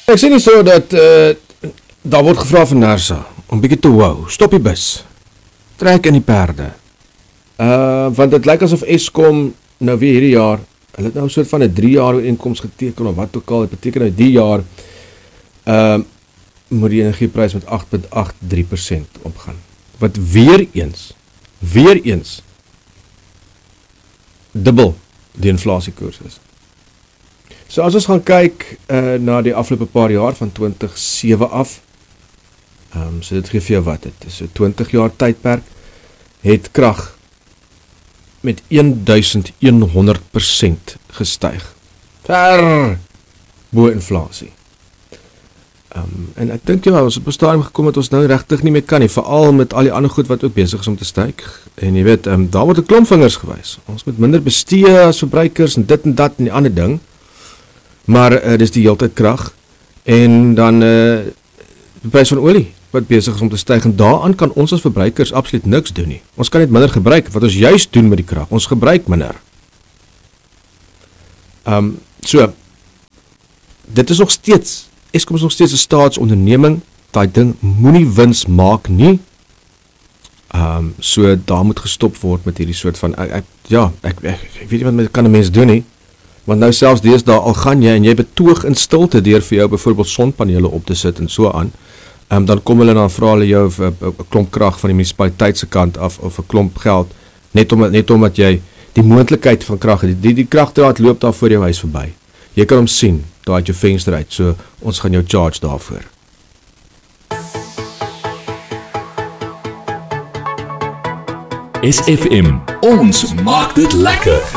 Ek sê nie so dat daar word gevra van NERSA om bietjie te wou, stop die bus, trek in die perde. Want dit lyk asof Eskom nou weer hierdie jaar, hulle het nou 'n soort van 'n 3 jaar ooreenkoms geteken of wat ook al, dit beteken nou die jaar moet die energieprys met 8.83% opgaan. Wat weer eens dubbel die inflasiekoers is. So as ons gaan kyk na die afgelope paar jaar van 2007 af, so dit gee vir jou wat, dit is so 20 jaar tydperk, het krag met 1100% gestyg. Ver bo inflasie. En ek dink ons het op 'n stadium gekom dat ons nou regtig nie meer kan nie, veral met al die ander goed wat ook besig is om te styg. En jy weet, daar word 'n klomp vingers gewys. Ons moet minder bestee as verbruikers en dit en dat en die ander ding. Maar dis die heeltyd krag. En dan die prys van olie wat besig is om te styg, en daaraan kan ons as verbruikers absoluut niks doen nie. Ons kan net minder gebruik, wat ons juist doen met die krag. Ons gebruik minder. So, dit is nog steeds, Eskom is nog steeds 'n staatsonderneming, daai ding moenie wins maak nie. So daar moet gestop word met hierdie soort van, ek weet nie wat kan 'n mens doen nie, want nou selfs deesdae al gaan jy en jy betoog in stilte deur vir jou byvoorbeeld sonpanele op te sit en so aan, dan kom hulle dan vra hulle jou 'n klomp krag van die munisipaliteit se kant af of 'n klomp geld, net omdat jy die moontlikheid van krag, die kragdraad loop daar voor jou huis verby. Jy kan hom sien, daar uit jou venster uit, so ons gaan jou charge daarvoor. SFM, ons maak dit lekker.